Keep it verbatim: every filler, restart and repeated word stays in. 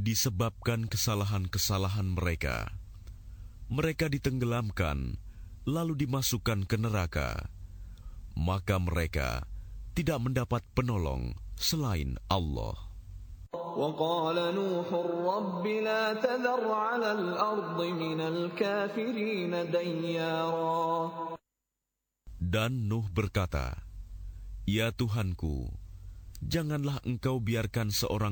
disebabkan kesalahan-kesalahan mereka. Mereka ditenggelamkan, lalu dimasukkan ke neraka. Maka mereka tidak mendapat penolong selain Allah. وقال نوح رب لا تذر على الأرض من الكافرين ديارا. Dan Nuh berkata, Ya Tuhanku, janganlah engkau biarkan seorang